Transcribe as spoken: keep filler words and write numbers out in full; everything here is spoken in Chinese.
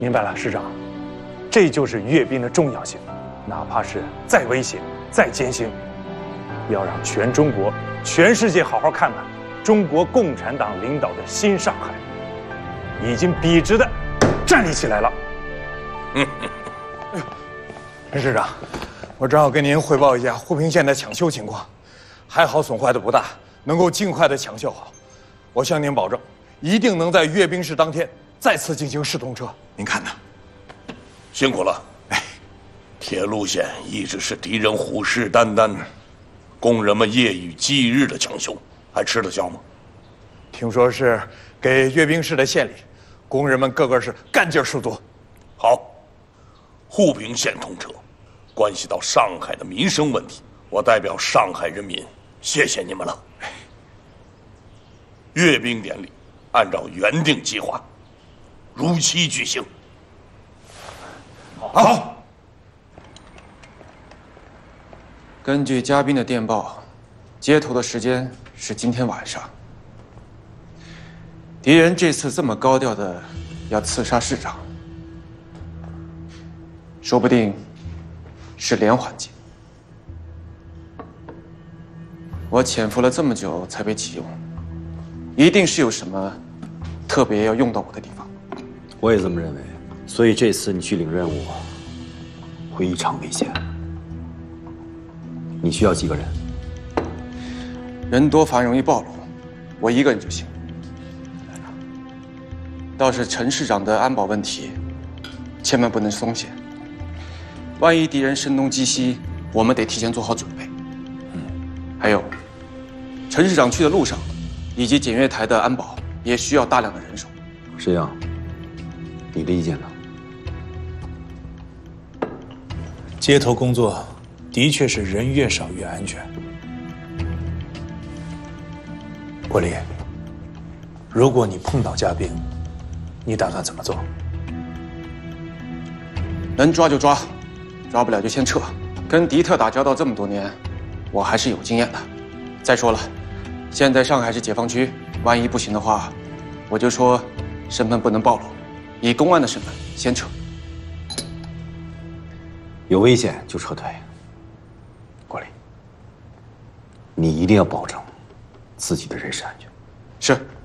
明白了，师长，这就是阅兵的重要性。哪怕是再危险、再艰辛，要让全中国、全世界好好看看中国共产党领导的新上海，已经笔直的站立起来了。 陈师长，我正好跟您汇报一下沪平县的抢修情况，还好损坏的不大，能够尽快的抢修好。我向您保证，一定能在阅兵式当天再次进行试通车。您看呢？ 辛苦了。哎，铁路线一直是敌人虎视眈眈，工人们夜以继日的抢修，还吃得消吗？ 听说是给阅兵式的县里，工人们个个是干劲十足。 好，沪平县通车，关系到上海的民生问题，我代表上海人民谢谢你们了。阅兵典礼按照原定计划，如期举行。 好。 根据嘉宾的电报，接头的时间是今天晚上。敌人这次这么高调的要刺杀市长，说不定是连环计。我潜伏了这么久才被启用，一定是有什么特别要用到我的地方。 我也这么认为，所以这次你去领任务会异常危险。你需要几个人？ 人多反而容易暴露，我一个人就行。倒是陈市长的安保问题，千万不能松懈。万一敌人声东击西，我们得提前做好准备。嗯，还有，陈市长去的路上，以及检阅台的安保也需要大量的人手。 石英，你的意见呢？ 街头工作的确是人越少越安全。国立，如果你碰到嘉宾，你打算怎么做？ 能抓就抓，抓不了就先撤。跟敌特打交道这么多年，我还是有经验的。再说了，现在上海是解放区，万一不行的话，我就说身份不能暴露，以公安的身份先撤。 有危险就撤退。国立，你一定要保证自己的人身安全。 是。